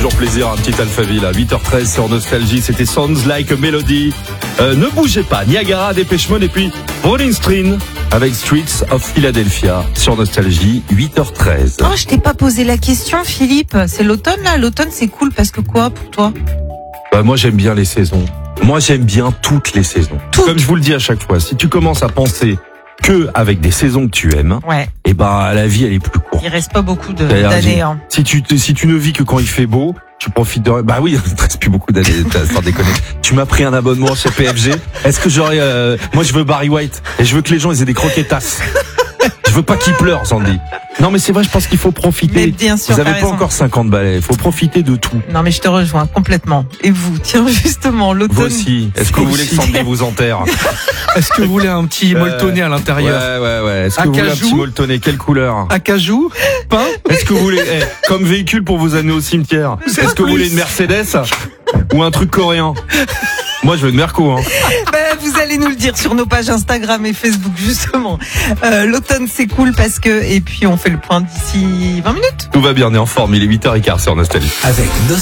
toujours plaisir, un petit Alphaville à 8h13 sur Nostalgie. C'était Sounds Like a Melody. Ne bougez pas, Niagara, Dépêche Mode et puis Rolling Stone avec Streets of Philadelphia sur Nostalgie, 8h13. Oh, je t'ai pas posé la question, Philippe. C'est l'automne là. L'automne c'est cool parce que quoi pour toi? Moi j'aime bien les saisons. Moi j'aime bien toutes les saisons. Comme je vous le dis à chaque fois, si tu commences à penser que avec des saisons que tu aimes, ouais. Et la vie elle est plus courte. Il reste pas beaucoup d'années. Hein. Si tu ne vis que quand il fait beau, tu profites de... Bah oui, il ne reste plus beaucoup d'années, sans déconner. Tu m'as pris un abonnement chez PFG. Est-ce que j'aurais... Moi je veux Barry White et je veux que les gens ils aient des croquetas. Je veux pas qu'ils pleurent, Sandy. Non mais c'est vrai, je pense qu'il faut profiter. Mais bien sûr, vous avez pas encore 50 balais, il faut profiter de tout. Non mais je te rejoins complètement. Et vous, tiens justement, l'automne... Vous aussi, est-ce que vous voulez que Sandy vous enterre? Est-ce que vous voulez un petit molletonné à l'intérieur? Ouais. Est-ce que vous voulez un petit molletonné? Quelle couleur? Acajou? Pain? Est-ce que vous voulez, comme véhicule pour vous amener au cimetière? Est-ce que vous voulez une Mercedes? Ou un truc coréen? Moi, je veux une Merco, hein. Vous allez nous le dire sur nos pages Instagram et Facebook, justement. L'automne, c'est cool parce que... Et puis, on fait le point d'ici 20 minutes. Tout va bien, on est en forme. Il est 8h15 sur Nostalgie. Avec Nostalgie.